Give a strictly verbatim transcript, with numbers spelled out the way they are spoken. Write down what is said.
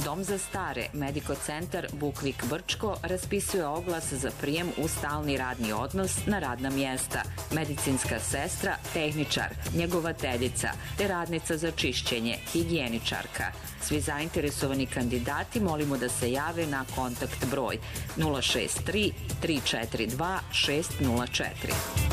Dom za stare, Medico centar Bukvik Brčko raspisuje oglas za prijem u stalni radni odnos na radna mjesta. Medicinska sestra, tehničar, njegovateljica, te radnica za čišćenje, higijeničarka. Svi zainteresovani kandidati molimo da se jave na kontakt broj nula šest tri tri četiri dva šest nula četiri.